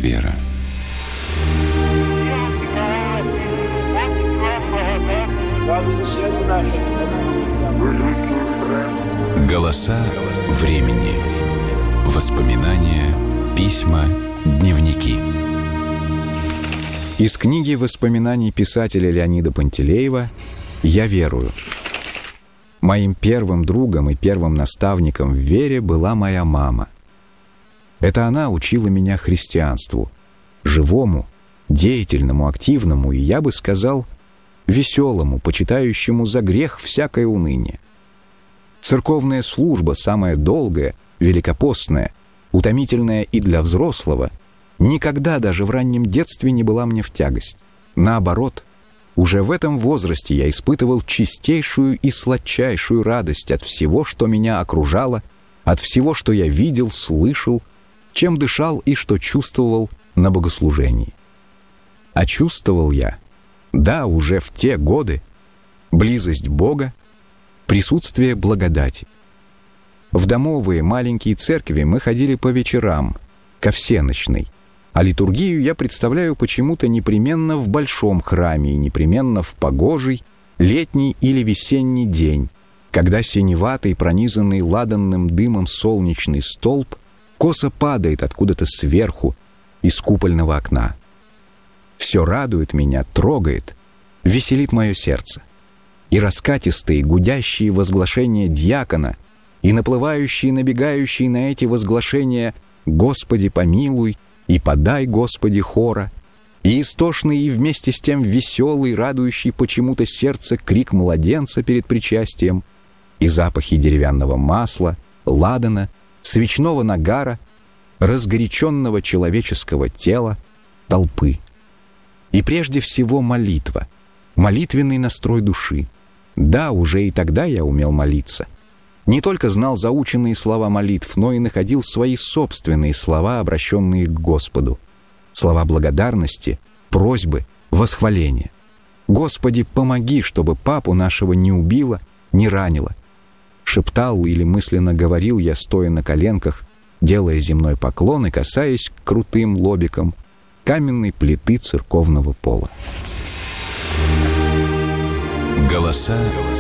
вера. Голоса времени. Воспоминания, письма, дневники. Из книги воспоминаний писателя Леонида Пантелеева «Я верую». Моим первым другом и первым наставником в вере была моя мама. Это она учила меня христианству, живому, деятельному, активному и, я бы сказал, веселому, почитающему за грех всякое уныние. Церковная служба, самая долгая, великопостная, утомительная и для взрослого, никогда даже в раннем детстве не была мне в тягость. Наоборот, уже в этом возрасте я испытывал чистейшую и сладчайшую радость от всего, что меня окружало, от всего, что я видел, слышал, чем дышал и что чувствовал на богослужении. А чувствовал я, да, уже в те годы, близость Бога, присутствие благодати. В домовые маленькие церкви мы ходили по вечерам, ко всеночной, а литургию я представляю почему-то непременно в большом храме и непременно в погожий, летний или весенний день, когда синеватый, пронизанный ладанным дымом солнечный столб косо падает откуда-то сверху из купольного окна. Все радует меня, трогает, веселит мое сердце. И раскатистые, гудящие возглашения дьякона, и наплывающие, набегающие на эти возглашения «Господи, помилуй» и «Подай, Господи» хора, и истошный, и вместе с тем веселый, радующий почему-то сердце крик младенца перед причастием, и запахи деревянного масла, ладана, свечного нагара, разгоряченного человеческого тела, толпы. И прежде всего молитва, молитвенный настрой души. Да, уже и тогда я умел молиться. Не только знал заученные слова молитв, но и находил свои собственные слова, обращенные к Господу. Слова благодарности, просьбы, восхваления. «Господи, помоги, чтобы папу нашего не убило, не ранило». Шептал или мысленно говорил я, стоя на коленках, делая земной поклон и касаясь крутым лобиком каменной плиты церковного пола. Голоса